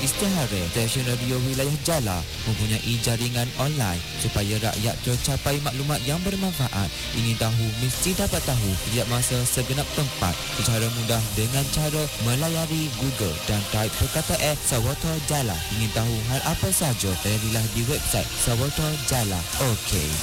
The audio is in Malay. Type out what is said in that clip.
istihara. Stesen radio wilayah Jala mempunyai jaringan online supaya rakyat tercapai maklumat yang bermanfaat. Ingin tahu, mesti dapat tahu setiap masa segenap tempat secara mudah dengan cara melayari Google dan type perkataan Sawata Jala. Ingin tahu hal apa saja, layarilah di website Sawata Jala. Okey.